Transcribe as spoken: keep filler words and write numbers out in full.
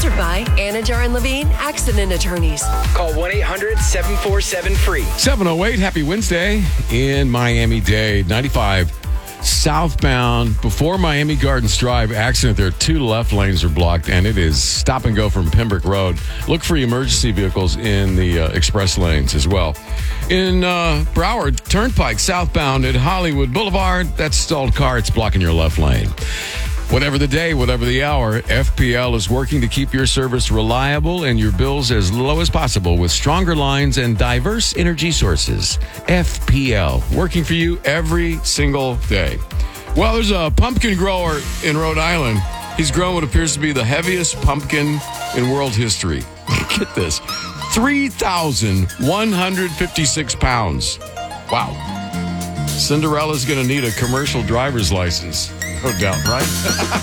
Sponsored by Anajar and Levine Accident Attorneys. Call one eight hundred seven four seven free. seven oh eight, happy Wednesday in Miami-Dade. ninety-five southbound before Miami Gardens Drive. Accident there. Two left lanes are blocked, and it is stop and go from Pembroke Road. Look for emergency vehicles in the uh, express lanes as well. In uh, Broward Turnpike, southbound at Hollywood Boulevard, that stalled car, it's blocking your left lane. Whatever the day, whatever the hour, F P L is working to keep your service reliable and your bills as low as possible with stronger lines and diverse energy sources. F P L, working for you every single day. Well, there's a pumpkin grower in Rhode Island. He's grown what appears to be the heaviest pumpkin in world history. Get this, three thousand one hundred fifty-six pounds. Wow. Cinderella's going to need a commercial driver's license. No doubt, right?